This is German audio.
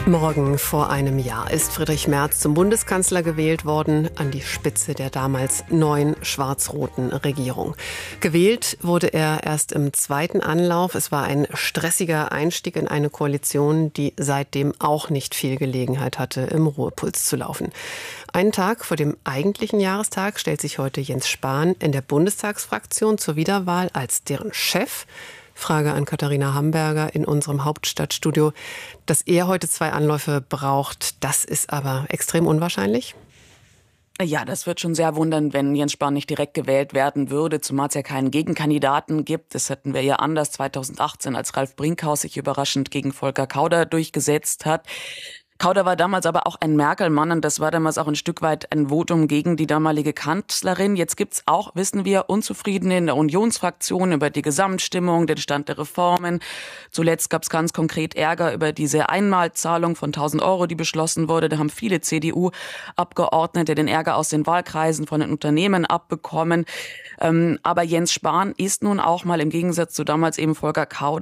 Morgen vor einem Jahr ist Friedrich Merz zum Bundeskanzler gewählt worden, an die Spitze der damals neuen schwarz-roten Regierung. Gewählt wurde er erst im zweiten Anlauf. Es war ein stressiger Einstieg in eine Koalition, die seitdem auch nicht viel Gelegenheit hatte, im Ruhepuls zu laufen. Einen Tag vor dem eigentlichen Jahrestag stellt sich heute Jens Spahn in der Bundestagsfraktion zur Wiederwahl als deren Chef. Frage an Katharina Hamburger in unserem Hauptstadtstudio. Dass er heute 2 Anläufe braucht, das ist aber extrem unwahrscheinlich? Ja, das wird schon sehr wundern, wenn Jens Spahn nicht direkt gewählt werden würde, zumal es ja keinen Gegenkandidaten gibt. Das hätten wir ja anders 2018, als Ralf Brinkhaus sich überraschend gegen Volker Kauder durchgesetzt hat. Kauder war damals aber auch ein Merkel-Mann und das war damals auch ein Stück weit ein Votum gegen die damalige Kanzlerin. Jetzt gibt's auch, wissen wir, Unzufriedene in der Unionsfraktion über die Gesamtstimmung, den Stand der Reformen. Zuletzt gab's ganz konkret Ärger über diese Einmalzahlung von 1.000 Euro, die beschlossen wurde. Da haben viele CDU-Abgeordnete den Ärger aus den Wahlkreisen von den Unternehmen abbekommen. Aber Jens Spahn ist nun auch mal im Gegensatz zu damals eben Volker Kauder